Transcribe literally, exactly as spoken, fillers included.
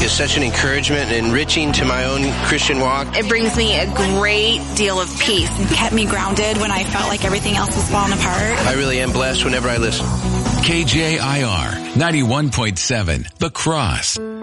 is such an encouragement and enriching to my own Christian walk. It brings me a great deal of peace. It kept me grounded when I felt like everything else was falling apart. I really am blessed whenever I listen. K J I R ninety-one point seven, The Cross.